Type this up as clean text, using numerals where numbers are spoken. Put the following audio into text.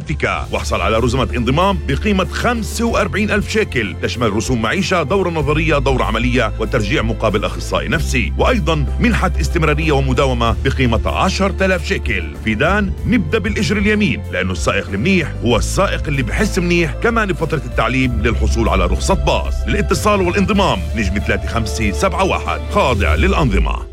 اتكا. واحصل على رزمة انضمام بقيمة 45,000 شيكل، تشمل رسوم معيشة، دورة نظرية، دورة عملية، وترجيع مقابل أخصائي نفسي، وأيضا منحة استمرارية ومداومة بقيمة 10,000 شيكل. فيدان نبدأ بالإجر اليمين، لأنه السائق المنيح هو السائق اللي بحس منيح كمان بفترة التعليم للحصول على رخصة باص. للاتصال والانضمام نجم 3571 خاضع للأنظمة.